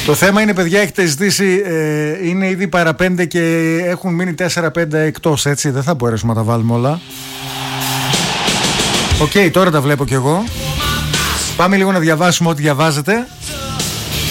Το θέμα είναι, παιδιά, έχετε ζητήσει, είναι ήδη παρά 5 και έχουν μείνει 4-5 εκτός, έτσι. Δεν θα μπορέσουμε να τα βάλουμε όλα. Οκ, τώρα τα βλέπω κι εγώ. Πάμε λίγο να διαβάσουμε ό,τι διαβάζετε.